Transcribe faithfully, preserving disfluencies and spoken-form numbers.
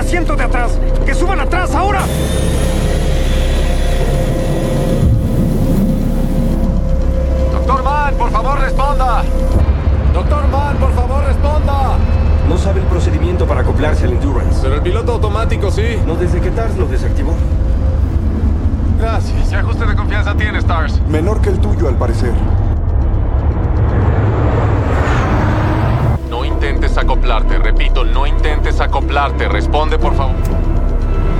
asiento de atrás! ¡Que suban atrás ahora! Doctor Mann, por favor, responda. Doctor Mann, por favor, responda. No sabe el procedimiento para acoplarse al Endurance. Pero el piloto automático sí. No desde que Tars lo desactivó. Gracias. ¿Qué ajuste de confianza tiene, Stars? Menor que el tuyo, al parecer. No intentes acoplarte. Repito, no intentes acoplarte. Responde, por favor.